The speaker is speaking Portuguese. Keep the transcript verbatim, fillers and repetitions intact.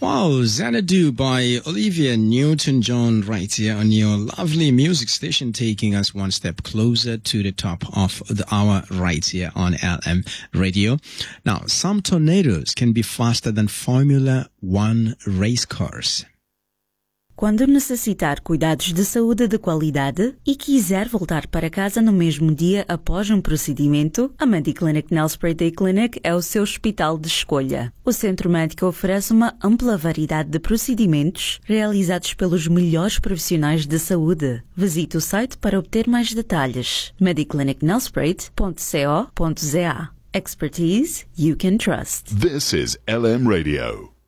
Wow, Xanadu by Olivia Newton-John right here on your lovely music station, taking us one step closer to the top of the hour right here on L M Radio. Now, some tornadoes can be faster than Formula One race cars. Quando necessitar cuidados de saúde de qualidade e quiser voltar para casa no mesmo dia após um procedimento, a Mediclinic Nelspruit Day Clinic é o seu hospital de escolha. O centro médico oferece uma ampla variedade de procedimentos realizados pelos melhores profissionais de saúde. Visite o site para obter mais detalhes. mediclinic nelspruit ponto co ponto za. Expertise you can trust. This is L M Radio.